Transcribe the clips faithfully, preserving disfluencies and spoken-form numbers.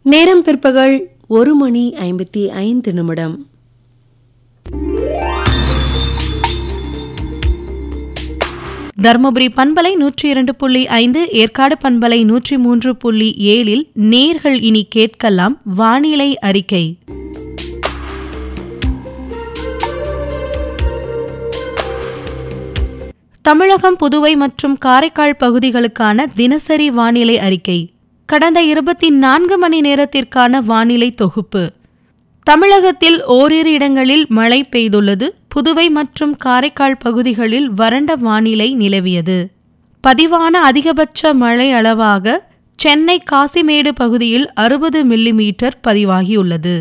நேரம் பிற்பகல் ஒரு மணி ஐம்பத்தி ஐந்து நிமிடம். தர்மபுரி பண்பலை நூற்றி இரண்டு புள்ளி ஐந்து, ஏற்காடு பண்பலை நூற்றி மூன்று புள்ளி ஏழில் நேர்கள் இனி கேட்கலாம் வானிலை அறிக்கை. தமிழகம், புதுவை மற்றும் காரைக்கால் பகுதிகளுக்கான தினசரி வானிலை அறிக்கை. கடந்த இருபத்தி நான்கு மணி நேரத்திற்கான வானிலை தொகுப்பு. தமிழகத்தில் ஓரிரு இடங்களில் மழை பெய்துள்ளது. புதுவை மற்றும் காரைக்கால் பகுதிகளில் வறண்ட வானிலை நிலவியது. பதிவான அதிகபட்ச மழை அளவாக சென்னை காசிமேடு பகுதியில் அறுபது மில்லி மீட்டர் பதிவாகியுள்ளது.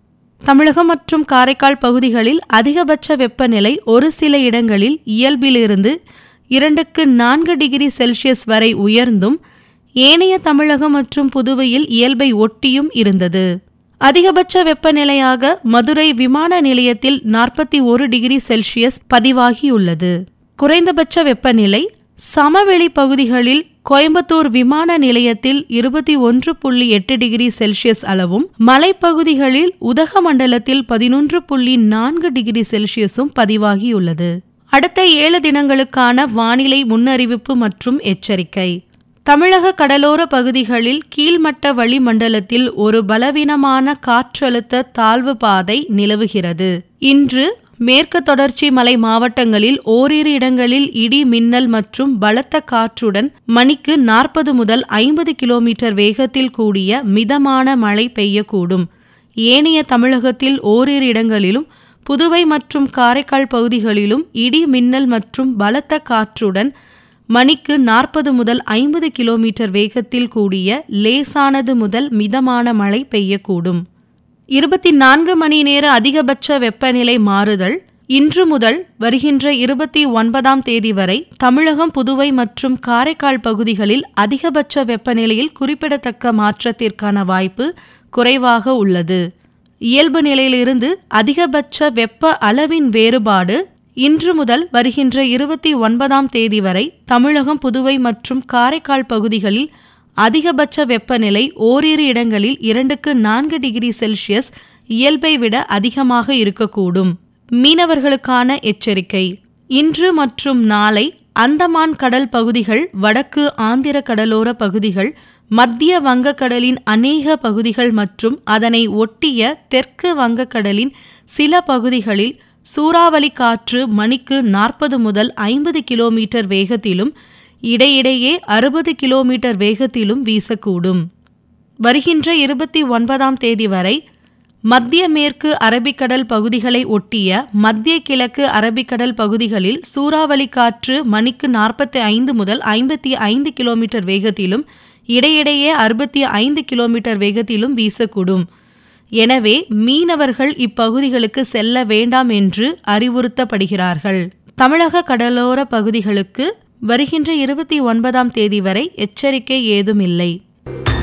தமிழகம் மற்றும் காரைக்கால் பகுதிகளில் அதிகபட்ச வெப்பநிலை ஒரு சில இடங்களில் இயல்பிலிருந்து இரண்டுக்கு நான்கு டிகிரி செல்சியஸ் வரை உயர்ந்தும், ஏனைய தமிழகம் மற்றும் புதுவையில் இயல்பை ஒட்டியும் இருந்தது. அதிகபட்ச வெப்பநிலையாக மதுரை விமான நிலையத்தில் நாற்பத்தி ஒரு டிகிரி செல்சியஸ் பதிவாகியுள்ளது. குறைந்தபட்ச வெப்பநிலை சமவெளி பகுதிகளில் கோயம்புத்தூர் விமான நிலையத்தில் இருபத்தி ஒன்று புள்ளி எட்டு டிகிரி செல்சியஸ் அளவும், மலைப்பகுதிகளில் உதகமண்டலத்தில் பதினொன்று புள்ளி நான்கு டிகிரி செல்சியஸும் பதிவாகியுள்ளது. அடுத்த ஏழு தினங்களுக்கான வானிலை முன்னறிவிப்பு மற்றும் எச்சரிக்கை. தமிழக கடலோர பகுதிகளில் கீழ்மட்ட வளிமண்டலத்தில் ஒரு பலவீனமான காற்றழுத்த தாழ்வு பாதை நிலவுகிறது. இன்று மேற்கு தொடர்ச்சி மலை மாவட்டங்களில் ஓரிரு இடங்களில் இடி, மின்னல் மற்றும் பலத்த காற்றுடன் மணிக்கு நாற்பது முதல் ஐம்பது கிலோமீட்டர் வேகத்தில் கூடிய மிதமான மழை பெய்யக்கூடும். ஏனைய தமிழகத்தில் ஓரிரு இடங்களிலும் புதுவை மற்றும் காரைக்கால் பகுதிகளிலும் இடி, மின்னல் மற்றும் பலத்த காற்றுடன் மணிக்கு நாற்பது முதல் ஐம்பது கிலோமீட்டர் வேகத்தில் கூடிய லேசானது முதல் மிதமான மழை பெய்யக்கூடும். இருபத்தி நான்கு மணி நேர அதிகபட்ச வெப்பநிலை மாறுதல். இன்று முதல் வருகின்ற இருபத்தி ஒன்பதாம் தேதி வரை தமிழகம், புதுவை மற்றும் காரைக்கால் பகுதிகளில் அதிகபட்ச வெப்பநிலையில் குறிப்பிடத்தக்க மாற்றத்திற்கான வாய்ப்பு குறைவாக உள்ளது. இயல்பு நிலையிலிருந்து அதிகபட்ச வெப்ப அளவின் வேறுபாடு இன்று முதல் வருகின்ற இருபத்தி ஒன்பதாம் தேதி வரை தமிழகம், புதுவை மற்றும் காரைக்கால் பகுதிகளில் அதிகபட்ச வெப்பநிலை ஓரிரு இடங்களில் இரண்டுக்கு நான்கு டிகிரி செல்சியஸ் இயல்பை விட அதிகமாக இருக்கக்கூடும். மீனவர்களுக்கான எச்சரிக்கை. இன்று மற்றும் நாளை அந்தமான் கடல் பகுதிகள், வடக்கு ஆந்திர கடலோர பகுதிகள், மத்திய வங்கக்கடலின் அநேக பகுதிகள் மற்றும் அதனை ஒட்டிய தெற்கு வங்கக்கடலின் சில பகுதிகளில் சூறாவளி காற்று மணிக்கு நாற்பது முதல் ஐம்பது கிலோமீட்டர் வேகத்திலும் இடையிடையே அறுபது கிலோமீட்டர் வேகத்திலும் வீசக்கூடும். வருகின்ற இருபத்தி ஒன்பதாம் தேதி வரை மத்திய மேற்கு அரபிக்கடல் பகுதிகளை ஒட்டிய மத்திய கிழக்கு அரபிக்கடல் பகுதிகளில் சூறாவளி காற்று மணிக்கு நாற்பத்தி ஐந்து முதல் ஐம்பத்தி ஐந்து கிலோமீட்டர் வேகத்திலும் இடையிடையே அறுபத்தி ஐந்து கிலோமீட்டர் வேகத்திலும் வீசக்கூடும். எனவே மீனவர்கள் இப்பகுதிகளுக்கு செல்ல வேண்டாம் என்று அறிவுறுத்தப்படுகிறார்கள். தமிழக கடலோர பகுதிகளுக்கு வருகின்ற இருபத்தி ஒன்பதாம் தேதி வரை எச்சரிக்கை ஏதும் இல்லை.